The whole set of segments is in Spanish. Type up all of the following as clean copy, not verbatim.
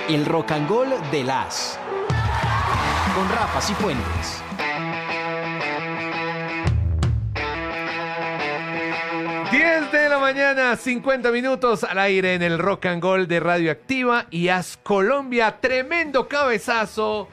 El Rock and Roll de las con Rafa Cifuentes. De la mañana, 50 minutos al aire en el Rock and Roll de Radioactiva y AS Colombia. Tremendo cabezazo,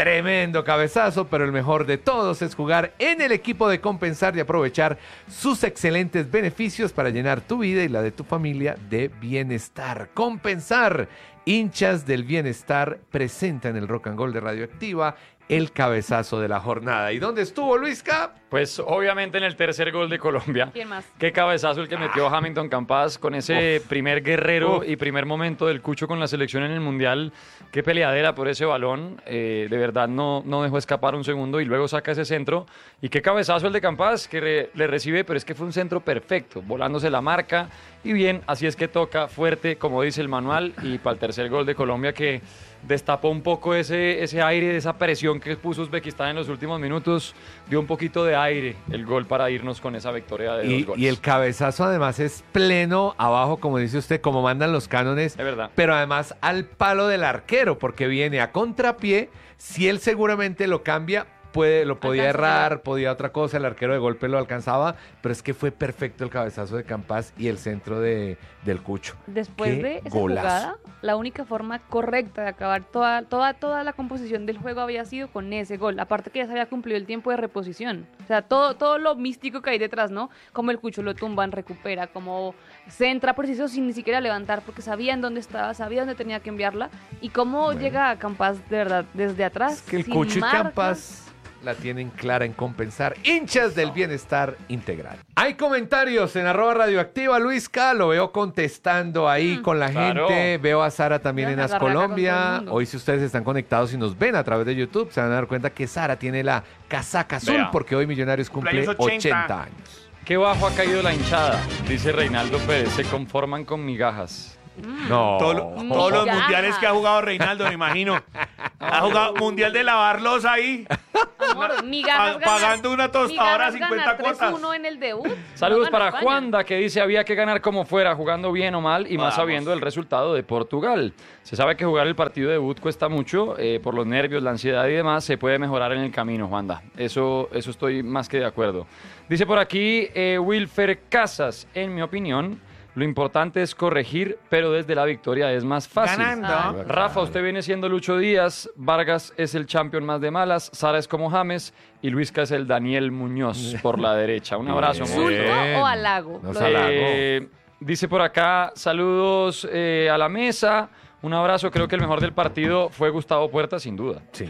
pero el mejor de todos es jugar en el equipo de Compensar y aprovechar sus excelentes beneficios para llenar tu vida y la de tu familia de bienestar. Compensar, hinchas del bienestar, presenta en el Rock and Roll de Radioactiva el cabezazo de la jornada. ¿Y dónde estuvo, Luisca? Pues obviamente en el tercer gol de Colombia. ¿Quién más? Qué cabezazo el que metió Hamilton Campas con ese primer guerrero y primer momento del Cucho con la selección en el Mundial. Qué peleadera por ese balón. De verdad no dejó escapar un segundo y luego saca ese centro. Y qué cabezazo el de Campas que le recibe, pero es que fue un centro perfecto, volándose la marca. Y bien, así es que toca fuerte, como dice el manual, y para el tercer gol de Colombia que destapó un poco ese aire, esa presión que puso Uzbekistán en los últimos minutos, dio un poquito de aire el gol para irnos con esa victoria de 2 goles. Y el cabezazo además es pleno abajo, como dice usted, como mandan los cánones, Es verdad. pero además al palo del arquero, porque viene a contrapié. Si él seguramente lo cambia, lo podía errar, podía otra cosa, el arquero de golpe lo alcanzaba, pero es que fue perfecto el cabezazo de Campas y el centro del Cucho. Después ¡Qué de esa golazo! jugada, la única forma correcta de acabar toda la composición del juego había sido con ese gol. Aparte que ya se había cumplido el tiempo de reposición. O sea, todo lo místico que hay detrás, ¿no? Como el Cucho lo tumban, recupera, como centra preciso sin ni siquiera levantar, porque sabía en dónde estaba, sabía dónde tenía que enviarla. Y cómo llega a Campas, de verdad, desde atrás. Es que el sin Cucho y marca. Campas la tienen clara en Compensar. Hinchas del bienestar integral. Hay comentarios en @radioactiva. Luisca, lo veo contestando ahí con la claro. gente. Veo a Sara también Ya en se AS agarra acá con todo el Colombia. mundo. Hoy si ustedes están conectados y nos ven a través de YouTube, se van a dar cuenta que Sara tiene la casaca azul Vea. porque hoy Millonarios cumple Cumpleaños 80 años. Qué bajo ha caído la hinchada, dice Reinaldo Pérez, se conforman con migajas. No. Todos los Ya. mundiales que ha jugado Reinaldo, me imagino. Ha jugado mundial de lavarlos ahí, Amor, migajas pagando una tostadora migajas 50 ganar cuotas. 3-1 en el debut. Saludos No para gana España. Juanda, que dice había que ganar como fuera, jugando bien o mal, y más Vamos. sabiendo el resultado de Portugal. Se sabe que jugar el partido de debut cuesta mucho, por los nervios, la ansiedad y demás, se puede mejorar en el camino, Juanda. Eso estoy más que de acuerdo. Dice por aquí Wilfer Casas, en mi opinión, lo importante es corregir, pero desde la victoria es más fácil. Ganando. Rafa, usted viene siendo Lucho Díaz, Vargas es el champion más de malas, Sara es como James y Luisca es el Daniel Muñoz por la derecha. Un abrazo, Bien. monstruo. ¿Insulto o halago? Nos Lo halago. Dice por acá, saludos a la mesa. Un abrazo, creo que el mejor del partido fue Gustavo Puerta, sin duda. Sí.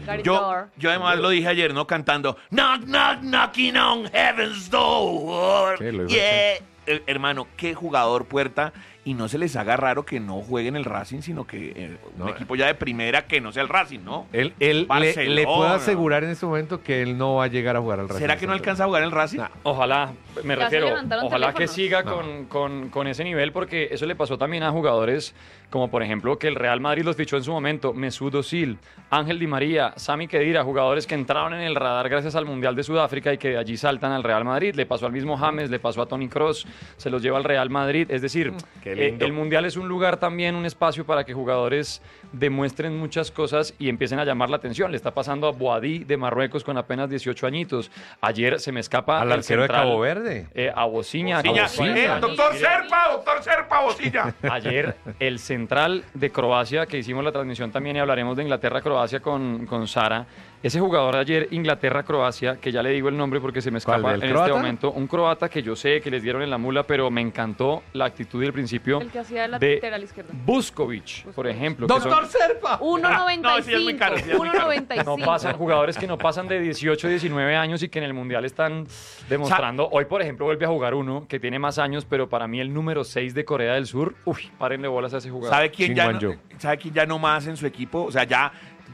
Yo además lo dije ayer, ¿no? Cantando Knock, knock, knocking on heaven's door. Sí, lo dijo Yeah. Hermano, qué jugador Puerta. Y no se les haga raro que no jueguen el Racing, sino que un No. equipo ya de primera que no sea el Racing, ¿no? Él Barcelona. le puedo asegurar en este momento que él no va a llegar a jugar al Racing. ¿Será que no alcanza a jugar el Racing? No. Ojalá, me Ya se refiero, levantaron ojalá que teléfonos. siga No. con ese nivel, porque eso le pasó también a jugadores como por ejemplo que el Real Madrid los fichó en su momento, Mesut Özil, Ángel Di María, Sami Khedira, jugadores que entraron en el radar gracias al Mundial de Sudáfrica y que de allí saltan al Real Madrid. Le pasó al mismo James, le pasó a Toni Kroos, se los lleva al Real Madrid. Es decir, Qué lindo. el Mundial es un lugar también, un espacio para que jugadores demuestren muchas cosas y empiecen a llamar la atención. Le está pasando a Boadí de Marruecos con apenas 18 añitos. Ayer se me escapa Al el arquero de central, Cabo Verde. a Bociña. Bociña. Doctor Serpa, Bocilla. Ayer el central de Croacia, que hicimos la transmisión también y hablaremos de Inglaterra-Croacia con Sara. Ese jugador de ayer, Inglaterra-Croacia, que ya le digo el nombre porque se me escapa ¿Cuál, en del este croata? momento, un croata que yo sé que les dieron en la mula, pero me encantó la actitud y el principio El que hacía la de lateral izquierda. Buskovic, por ejemplo. que son- ¡Doctor Serpa! 1.95. No, ese ya es muy caro, ese ya es muy caro. 1.95. no pasan jugadores que no pasan de 18, 19 años y que en el Mundial están demostrando. Hoy, por ejemplo, vuelve a jugar uno que tiene más años, pero para mí el número 6 de Corea del Sur, párenle bolas a ese jugador. ¿Sabe quién Shin ¿Sabe quién ya no más en su equipo? O sea, ya,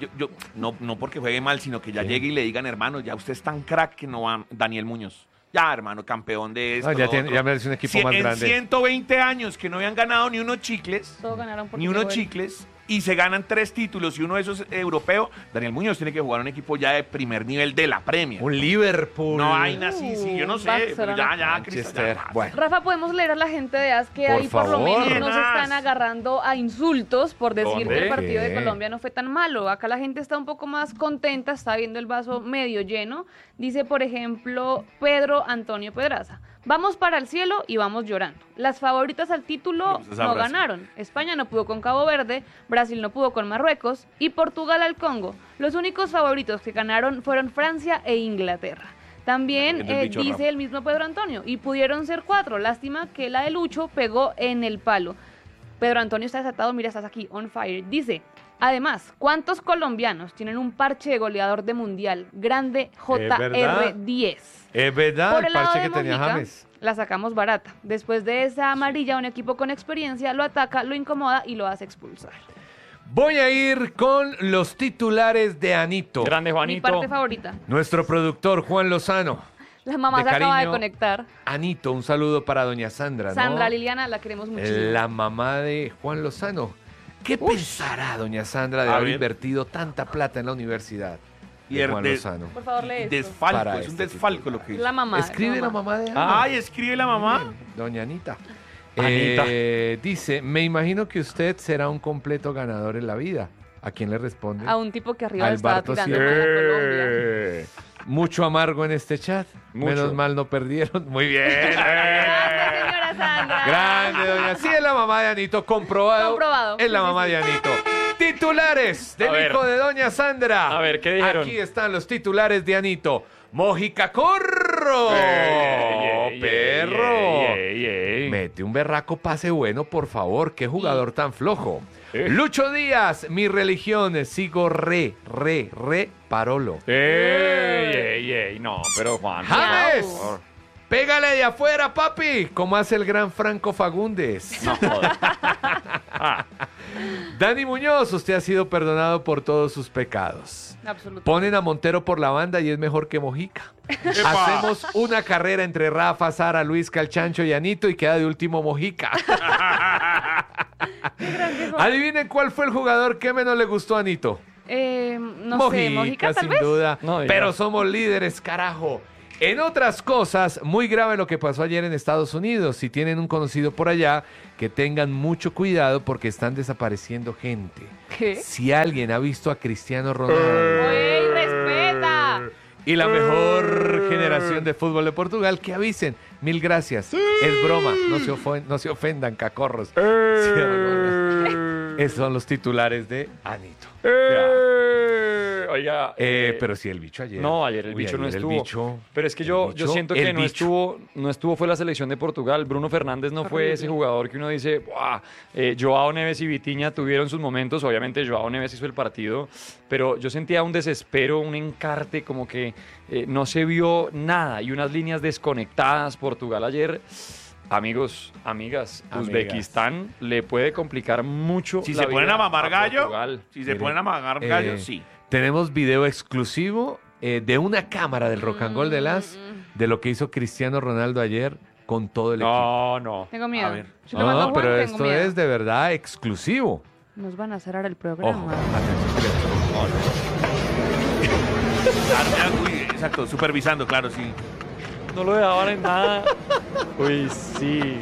no porque juegue mal, sino que ya llegue y le digan, hermano, ya usted es tan crack que no va Daniel Muñoz. Ya, hermano, campeón de esto. No, ya, lo tiene, otro. ya merece un equipo más En grande. 120 años que no habían ganado ni unos chicles, Todos ganaron porque ni unos llegó él. chicles, y se ganan 3 títulos y uno de esos es europeo, Daniel Muñoz tiene que jugar un equipo ya de primer nivel de la Premier. Un Liverpool. No hay nada así, sí, yo no sé, pero ya, Manchester. Cristian. Bueno. Rafa, podemos leer a la gente de AS que Por ahí por lo favor. menos no se están agarrando a insultos por decir ¿Dónde? que el partido ¿Qué? de Colombia no fue tan malo. Acá la gente está un poco más contenta, está viendo el vaso medio lleno. Dice, por ejemplo, Pedro Antonio Pedraza. Vamos para el cielo y vamos llorando. Las favoritas al título Pues esa no Brasil. ganaron. España no pudo con Cabo Verde, Brasil no pudo con Marruecos y Portugal al Congo. Los únicos favoritos que ganaron fueron Francia e Inglaterra. También Viendo el bicho, dice Rafa. el mismo Pedro Antonio, y pudieron ser 4. Lástima que la de Lucho pegó en el palo. Pedro Antonio está desatado, mira, estás aquí, on fire. Dice, además, ¿cuántos colombianos tienen un parche de goleador de mundial? Grande JR10. Es verdad, Por el el lado parche de que tenía Mojica, James. la sacamos barata. Después de esa amarilla, un equipo con experiencia lo ataca, lo incomoda y lo hace expulsar. Voy a ir con los titulares de Anito. Grande Mi Juanito. parte favorita. Nuestro productor Juan Lozano. La mamá De se acaba de cariño, conectar. Anito, un saludo para doña Sandra, ¿no? Sandra Liliana, la queremos muchísimo. La mamá de Juan Lozano. ¿Qué pensará doña Sandra de A haber ver. invertido tanta plata en la universidad de Y Juan Lozano? Por favor, lee esto. Desfalco, Para es un este desfalco lo que dice. La mamá. Escribe la mamá de Ana. Ay, escribe la mamá. Doña Anita. Anita. Dice, me imagino que usted será un completo ganador en la vida. ¿A quién le responde? A un tipo que arriba Alberto estaba tirando Sierra. con Colombia. Mucho amargo en este chat. Mucho. Menos mal no perdieron. Muy bien. Gracias, señora Sandra. Grande, doña. Sí, es la mamá de Anito. Comprobado. Comprobado. Es la Sí, mamá sí, de Anito. Titulares del A ver. hijo de doña Sandra. A ver, ¿qué dijeron? Aquí están los titulares de Anito. Mojica Corro. Perro. Mete un berraco pase bueno, por favor. Qué jugador tan flojo. Lucho Díaz, mi religión. Sigo re Parolo. No, pero Juan. James. por favor. Pégale de afuera, papi. Como hace el gran Franco Fagundes. No, joder. Dani Muñoz, usted ha sido perdonado por todos sus pecados. Absolutamente. Ponen a Montero por la banda y es mejor que Mojica. Hacemos una carrera entre Rafa, Sara, Luis, Calchancho y Anito y queda de último Mojica. Adivinen cuál fue el jugador que menos le gustó a Anito. No sé, Mojica tal sin vez. duda. No, ya. Pero somos líderes, carajo. En otras cosas, muy grave lo que pasó ayer en Estados Unidos. Si tienen un conocido por allá, que tengan mucho cuidado porque están desapareciendo gente. ¿Qué? Si alguien ha visto a Cristiano Ronaldo ¡Güey, respeta! y la mejor generación de fútbol de Portugal, que avisen. Mil gracias. Es broma. No se ofendan, cacorros. Esos son los titulares de Anito. Oiga. Pero si el bicho ayer. No, ayer el Uy, bicho no ayer el estuvo. bicho- Pero es que el yo bicho- siento el que no bicho. estuvo fue la selección de Portugal. Bruno Fernández no fue ese jugador que uno dice, ¡buah! Joao Neves y Vitinha tuvieron sus momentos. Obviamente Joao Neves hizo el partido, pero yo sentía un desespero, un encarte, como que no se vio nada y unas líneas desconectadas. Portugal ayer, amigos, amigas, Uzbekistán le puede complicar mucho. Si la se ponen vida a mamar gallo, Portugal. si se Mire, ponen a mamar gallo, sí. Tenemos video exclusivo de una cámara del Rock and Roll de las de lo que hizo Cristiano Ronaldo ayer con todo el equipo. No, no. Tengo miedo. A ver. Si lo mando No, Juan, pero tengo esto miedo. es de verdad exclusivo. Nos van a cerrar el Ojo, programa. Uy, exacto, supervisando, claro, sí. No lo dejaban en nada. Uy, sí.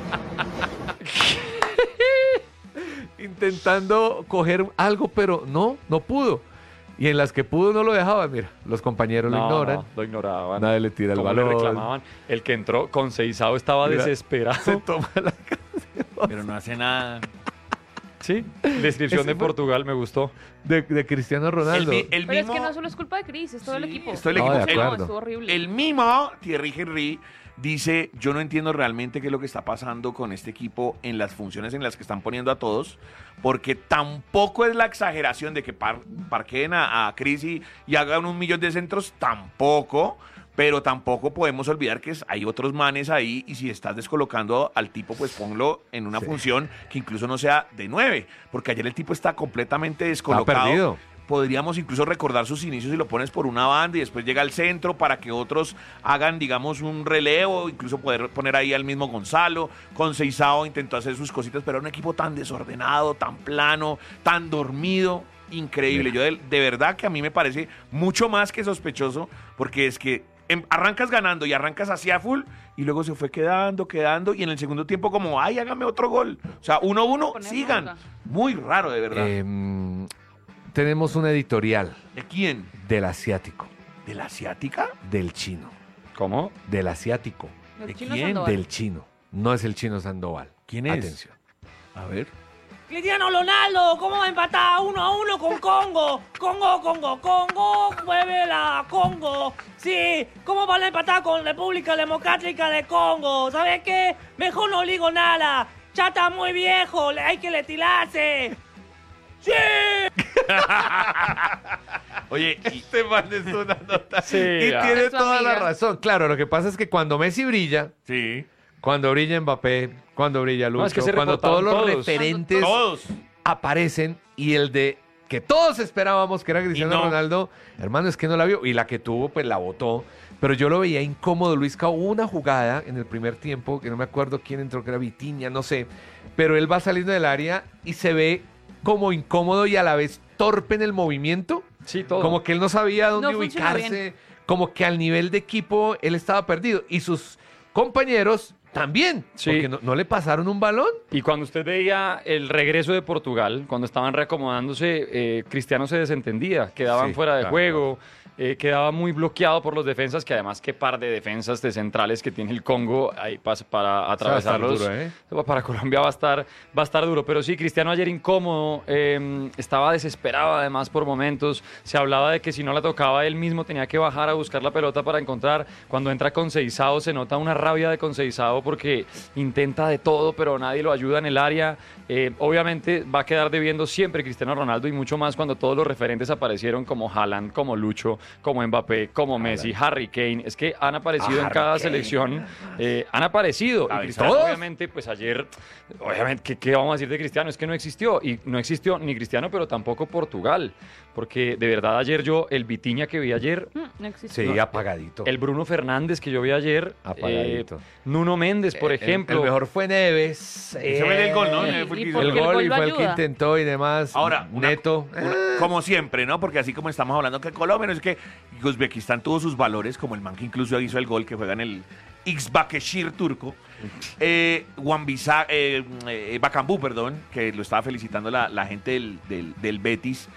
Intentando coger algo, pero no pudo. Y en las que pudo no lo dejaba. Mira, los compañeros lo ignoran. No, lo ignoraban. Nadie le tira el ¿Cómo le balón. reclamaban? El que entró con Seizao estaba Mira, desesperado. Se toma la Pero no hace nada. Sí, descripción Ese de fue- Portugal me gustó. de Cristiano Ronaldo. El Pero mismo, es que no solo es culpa de Cris, es todo el Sí, equipo. es todo el No, equipo. de El- acuerdo. estuvo horrible. El mismo Thierry Henry dice, yo no entiendo realmente qué es lo que está pasando con este equipo en las funciones en las que están poniendo a todos, porque tampoco es la exageración de que parqueen a Chris y hagan 1.000.000 de centros, tampoco, pero tampoco podemos olvidar que hay otros manes ahí y si estás descolocando al tipo, pues ponlo en una Sí. función que incluso no sea de 9, porque ayer el tipo está completamente descolocado. perdido. podríamos incluso recordar sus inicios y lo pones por una banda y después llega al centro para que otros hagan, digamos, un relevo, incluso poder poner ahí al mismo Gonzalo. Conceição intentó hacer sus cositas, pero era un equipo tan desordenado, tan plano, tan dormido. Increíble. Yo de verdad que a mí me parece mucho más que sospechoso, porque es que arrancas ganando y arrancas hacia full y luego se fue quedando y en el segundo tiempo como, ay, hágame otro gol. O sea, 1-1, sigan. Nunca. Muy raro, de verdad. Tenemos una editorial ¿De quién? del asiático, ¿De la asiática? del chino, ¿Cómo? del asiático, El ¿De chino quién? Sandoval. del chino. No es el chino Sandoval. ¿Quién es? Atención. A ver. Cristiano Ronaldo, ¿cómo va a empatar 1-1 con Congo? Congo, muévela, Congo. Sí, ¿cómo van a empatar con República Democrática de Congo? ¿Sabes qué? Mejor no digo nada. Ya está muy viejo, hay que retirarse. ¡Sí! Oye, Este man es una nota. Sí, y ah. tiene Su toda la amiga. razón. Claro, lo que pasa es que cuando Messi brilla, sí. cuando brilla Mbappé, cuando brilla Lucho, No, es que se cuando todos reportaron los todos. referentes Todos. aparecen y el de que todos esperábamos que era Cristiano Y no. Ronaldo, hermano, es que no la vio y la que tuvo pues la votó, pero yo lo veía incómodo. Luisca, hubo una jugada en el primer tiempo que no me acuerdo quién entró, que era Vitinha, no sé, pero él va saliendo del área y se ve como incómodo y a la vez torpe en el movimiento, Sí, todo. como que él no sabía dónde No funciona ubicarse, como que al nivel de equipo él estaba perdido y sus compañeros también, Sí. porque no le pasaron un balón. Y cuando usted veía el regreso de Portugal, cuando estaban reacomodándose, Cristiano se desentendía, quedaban Sí, fuera de claro, juego, quedaba muy bloqueado por los defensas, que además qué par de defensas de centrales que tiene el Congo ahí para atravesarlos. duro, ¿eh? Para Colombia va a estar duro, pero sí, Cristiano ayer incómodo, estaba desesperado además por momentos, se hablaba de que si no la tocaba él mismo tenía que bajar a buscar la pelota para encontrar. Cuando entra Conceição se nota una rabia de Conceição porque intenta de todo, pero nadie lo ayuda en el área. Obviamente va a quedar debiendo siempre Cristiano Ronaldo y mucho más cuando todos los referentes aparecieron como Haaland, como Lucho, como Mbappé, como Messi, Harry Kane. Es que han aparecido en cada selección, han aparecido. Y Cristiano, ¿Todos? obviamente, pues ayer, obviamente, ¿qué vamos a decir de Cristiano? Es que no existió. Y no existió ni Cristiano, pero tampoco Portugal. Porque de verdad ayer el Vitinha que vi ayer, No existe. Sí, apagadito. el Bruno Fernández que yo vi ayer, Apagadito. Nuno Méndez, por ejemplo. El mejor fue Neves. Ese fue el gol, ¿no? Sí, Fue el que y hizo porque El el gol gol y lo fue el que ayuda. intentó y demás. Ahora, Neto. como siempre, ¿no? Porque así como estamos hablando que Colombia, no es que Uzbekistán tuvo sus valores, como el man que incluso hizo el gol que juega en el Xbakeshir turco. Bakambu, perdón, que lo estaba felicitando la gente del Betis.